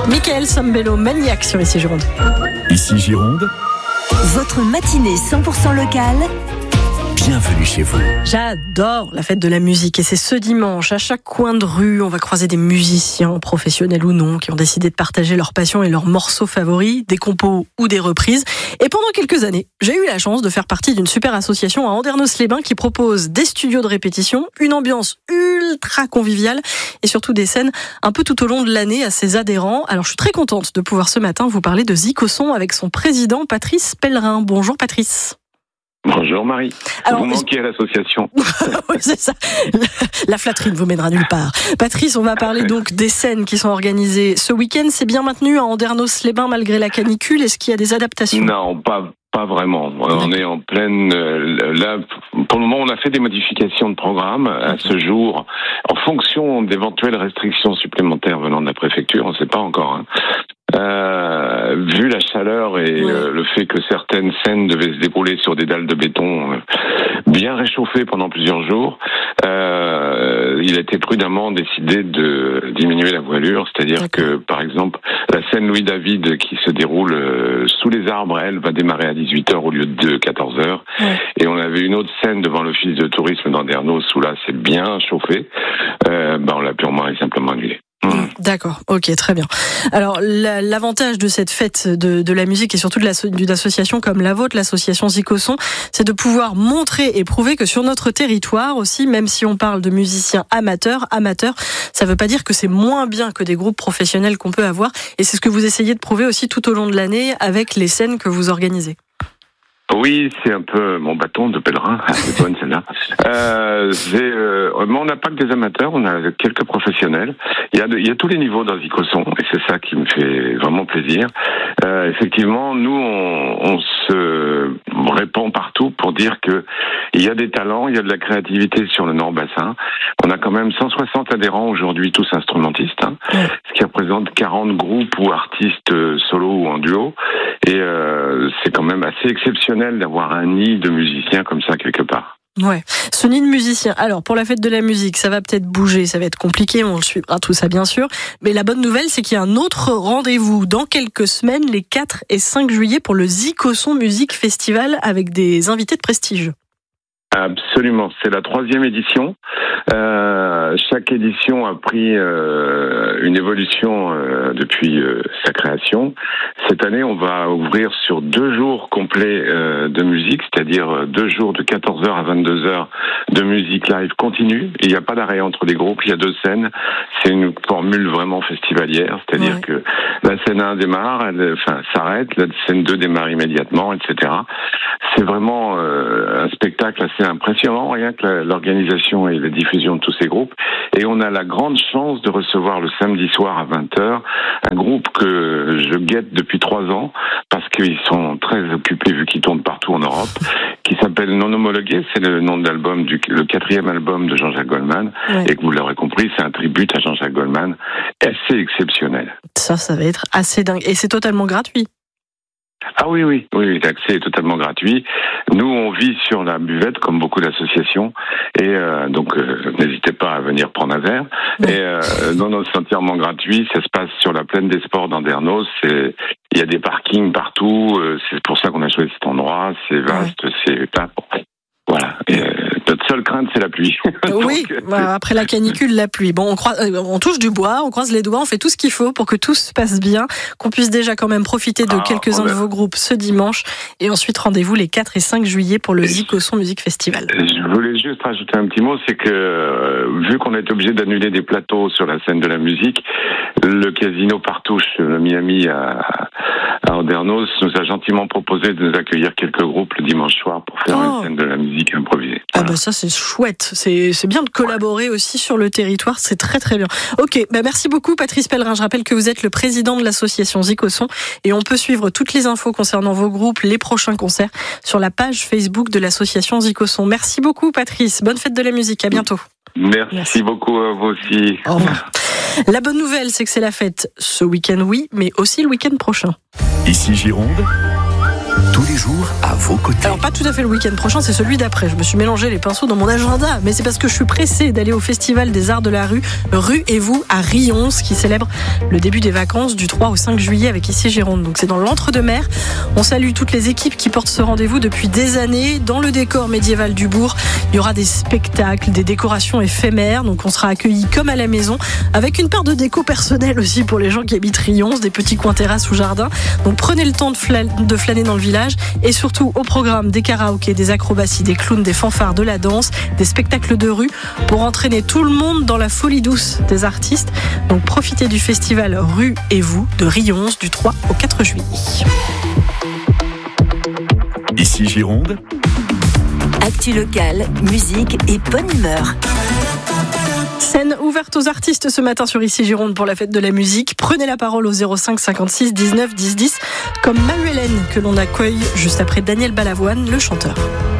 Michael Sambello, Maniac sur Ici Gironde. Ici Gironde, Votre matinée 100% locale. bienvenue chez vous. J'adore la fête de la musique et c'est ce dimanche. À chaque coin de rue, on va croiser des musiciens, professionnels ou non, qui ont décidé de partager leur passion et leurs morceaux favoris, des compos ou des reprises. Et pendant quelques années, j'ai eu la chance de faire partie d'une super association à Andernos-les-Bains qui propose des studios de répétition, une ambiance ultra conviviale et surtout des scènes un peu tout au long de l'année à ses adhérents. Alors je suis très contente de pouvoir ce matin vous parler de Zicoson avec son président Patrice Pellerin. Bonjour Patrice. Bonjour Marie. Alors, vous manquez à l'association. Oui, c'est ça. La flatterie ne vous mènera nulle part. Patrice, on va parler donc des scènes qui sont organisées ce week-end. C'est bien maintenu à Andernos-les-Bains malgré la canicule. Est-ce qu'il y a des adaptations ? Non, pas vraiment. On est en pleine... Là, pour le moment, on a fait des modifications de programme à ce jour, en fonction d'éventuelles restrictions supplémentaires venant de la préfecture. On ne sait pas encore. Vu la chaleur et le fait que certaines scènes devaient se dérouler sur des dalles de béton bien réchauffées pendant plusieurs jours, il a été prudemment décidé de diminuer la voilure, c'est-à-dire que, par exemple, la scène Louis-David qui se déroule sous les arbres, elle, va démarrer à 18h au lieu de 14h. Et on avait une autre scène devant l'office de tourisme d'Andernos où là, c'est bien chauffé. On l'a purement et simplement annulé. D'accord, ok, très bien. Alors l'avantage de cette fête de la musique et surtout d'une association comme la vôtre, l'association Zicoson, c'est de pouvoir montrer et prouver que sur notre territoire aussi, même si on parle de musiciens amateurs, ça ne veut pas dire que c'est moins bien que des groupes professionnels qu'on peut avoir, et c'est ce que vous essayez de prouver aussi tout au long de l'année avec les scènes que vous organisez. Oui, c'est un peu mon bâton de pèlerin. C'est bonne celle-là. Mais on n'a pas que des amateurs, on a quelques professionnels. Il y a tous les niveaux dans Zicoson et c'est ça qui me fait vraiment plaisir. Effectivement, nous on se répand partout pour dire que il y a des talents, il y a de la créativité sur le Nord-Bassin. On a quand même 160 adhérents aujourd'hui, tous instrumentistes, ce qui représente 40 groupes ou artistes solo ou en duo. Et c'est quand même assez exceptionnel d'avoir un nid de musiciens comme ça quelque part. Ouais, ce nid de musiciens. Alors, pour la fête de la musique, ça va peut-être bouger, ça va être compliqué, on le suivra tout ça bien sûr. Mais la bonne nouvelle, c'est qu'il y a un autre rendez-vous dans quelques semaines, les 4 et 5 juillet, pour le Zicoson Music Festival avec des invités de prestige. Absolument, c'est la 3e édition. Chaque édition a pris une évolution depuis sa création. Cette année, on va ouvrir sur 2 jours complets de musique, c'est-à-dire 2 jours de 14h à 22h de musique live continue. Il n'y a pas d'arrêt entre les groupes, il y a 2 scènes. C'est une formule vraiment festivalière, c'est-à-dire que la scène 1 démarre, s'arrête, la scène 2 démarre immédiatement, etc. C'est vraiment un spectacle assez impressionnant, rien que l'organisation et la diffusion de tous ces groupes. Et on a la grande chance de recevoir le samedi soir à 20h un groupe que je guette depuis 3 ans, parce qu'ils sont très occupés vu qu'ils tournent partout en Europe, qui s'appelle Non Homologué, c'est le nom de l'album, le 4e album de Jean-Jacques Goldman, et que vous l'aurez compris, c'est un tribut à Jean-Jacques Goldman, assez exceptionnel. Ça va être assez dingue. Et c'est totalement gratuit. Ah oui, l'accès est totalement gratuit. Nous, on vit sur la buvette, comme beaucoup d'associations, et donc n'hésitez pas à venir prendre un verre. Et non, c'est entièrement gratuit. Ça se passe sur la plaine des sports d'Andernos. Il y a des parkings partout. C'est pour ça qu'on a choisi cet endroit. C'est vaste, c'est plein. Voilà. Et, notre seule crainte, c'est la pluie. Oui, après la canicule, la pluie. Bon, on touche du bois, on croise les doigts, on fait tout ce qu'il faut pour que tout se passe bien, qu'on puisse déjà quand même profiter de quelques-uns de vos groupes ce dimanche. Et ensuite, rendez-vous les 4 et 5 juillet pour le Zicoson Music Festival. Je voulais juste rajouter un petit mot, c'est que vu qu'on est obligé d'annuler des plateaux sur la scène de la musique, le casino Partouche, le Miami à Andernos, nous a gentiment proposé de nous accueillir quelques groupes le dimanche soir pour faire une scène de la musique improvisée. Voilà. Ça c'est chouette, c'est bien de collaborer aussi sur le territoire, c'est très très bien. Ok, merci beaucoup Patrice Pellerin, je rappelle que vous êtes le président de l'association Zicoson et on peut suivre toutes les infos concernant vos groupes, les prochains concerts sur la page Facebook de l'association Zicoson. Merci beaucoup Patrice, bonne fête de la musique, à bientôt. Merci beaucoup à vous aussi. Au revoir. La bonne nouvelle, c'est que c'est la fête ce week-end, oui, mais aussi le week-end prochain. Ici Gironde, tous les jours à vos côtés. Alors pas tout à fait le week-end prochain, c'est celui d'après. Je me suis mélangé les pinceaux dans mon agenda, mais c'est parce que je suis pressée d'aller au Festival des Arts de la Rue, Rue et vous, à Rions, qui célèbre le début des vacances du 3 au 5 juillet avec Ici Gironde. Donc c'est dans l'Entre-deux-Mers. On salue toutes les équipes qui portent ce rendez-vous depuis des années. Dans le décor médiéval du bourg, il y aura des spectacles, des décorations éphémères. Donc on sera accueillis comme à la maison, avec une part de déco personnelle aussi pour les gens qui habitent Rions, des petits coins terrasses ou jardins. Donc prenez le temps de flâner dans le village, et surtout au programme des karaokés, des acrobaties, des clowns, des fanfares, de la danse, des spectacles de rue pour entraîner tout le monde dans la folie douce des artistes. Donc profitez du festival Rue et vous de Rions du 3 au 4 juillet. Ici Gironde, Actu locale, musique et bonne humeur. Scène ouverte aux artistes ce matin sur Ici Gironde pour la fête de la musique. Prenez la parole au 05 56 19 10 10 comme Manuel N que l'on accueille juste après Daniel Balavoine, le chanteur.